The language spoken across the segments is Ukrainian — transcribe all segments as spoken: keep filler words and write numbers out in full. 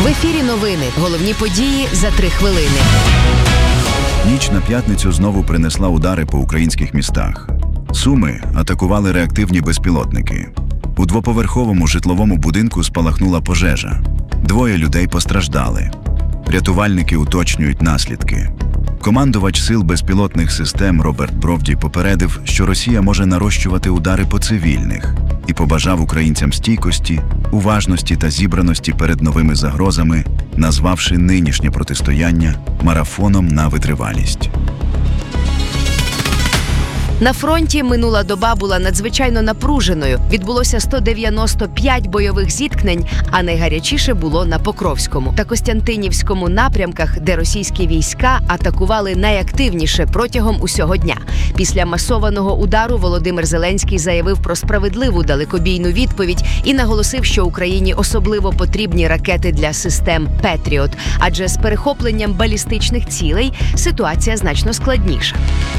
В ефірі новини. Головні події за три хвилини. Ніч на п'ятницю знову принесла удари по українських містах. Суми атакували реактивні безпілотники. У двоповерховому житловому будинку спалахнула пожежа. Двоє людей постраждали. Рятувальники уточнюють наслідки. Командувач сил безпілотних систем Роберт Бровді попередив, що Росія може нарощувати удари по цивільних і побажав українцям стійкості, уважності та зібраності перед новими загрозами, назвавши нинішнє протистояння марафоном на витривалість. На фронті минула доба була надзвичайно напруженою. Відбулося сто дев'яносто п'ять бойових зіткнень, а найгарячіше було на Покровському та Костянтинівському напрямках, де російські війська атакували найактивніше протягом усього дня. Після масованого удару Володимир Зеленський заявив про справедливу далекобійну відповідь і наголосив, що Україні особливо потрібні ракети для систем «Петріот», адже з перехопленням балістичних цілей ситуація значно складніша.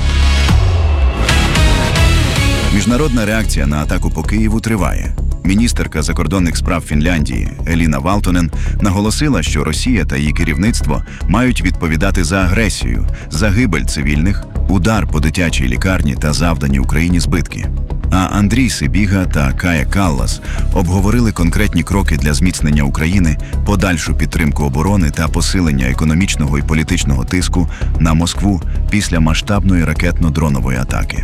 Міжнародна реакція на атаку по Києву триває. Міністерка закордонних справ Фінляндії Еліна Валтонен наголосила, що Росія та її керівництво мають відповідати за агресію, загибель цивільних, удар по дитячій лікарні та завдані Україні збитки. А Андрій Сибіга та Кая Каллас обговорили конкретні кроки для зміцнення України, подальшу підтримку оборони та посилення економічного і політичного тиску на Москву після масштабної ракетно-дронової атаки.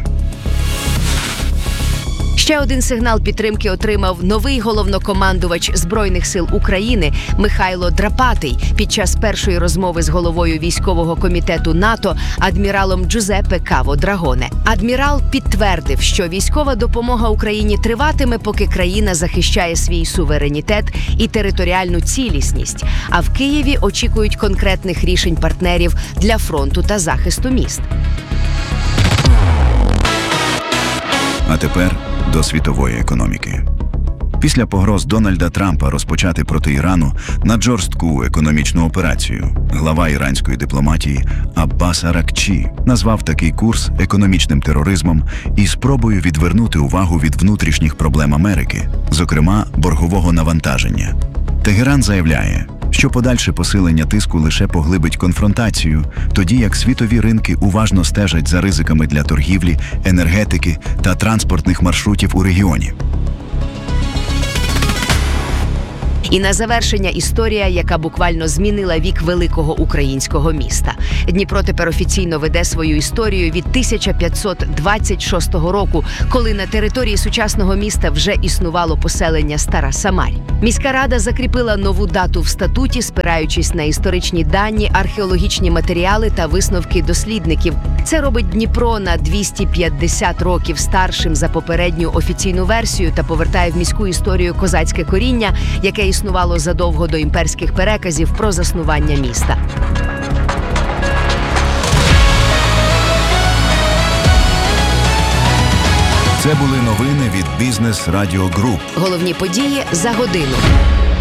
Ще один сигнал підтримки отримав новий головнокомандувач Збройних сил України Михайло Драпатий під час першої розмови з головою військового комітету НАТО адміралом Джузеппе Каво Драгоне. Адмірал підтвердив, що військова допомога Україні триватиме, поки країна захищає свій суверенітет і територіальну цілісність, а в Києві очікують конкретних рішень партнерів для фронту та захисту міст. А тепер до світової економіки. Після погроз Дональда Трампа розпочати проти Ірану наджорстку економічну операцію, глава іранської дипломатії Аббас Аракчі назвав такий курс економічним тероризмом і спробою відвернути увагу від внутрішніх проблем Америки, зокрема боргового навантаження. Тегеран заявляє, що подальше посилення тиску лише поглибить конфронтацію, тоді як світові ринки уважно стежать за ризиками для торгівлі, енергетики та транспортних маршрутів у регіоні. І на завершення історія, яка буквально змінила вік великого українського міста. Дніпро тепер офіційно веде свою історію від тисяча п'ятсот двадцять шостого року, коли на території сучасного міста вже існувало поселення Стара Самарь. Міська рада закріпила нову дату в статуті, спираючись на історичні дані, археологічні матеріали та висновки дослідників. Це робить Дніпро на двісті п'ятдесят років старшим за попередню офіційну версію та повертає в міську історію козацьке коріння, яке існувало задовго до імперських переказів про заснування міста. Це були новини від Бізнес Радіо Груп. Головні події за годину.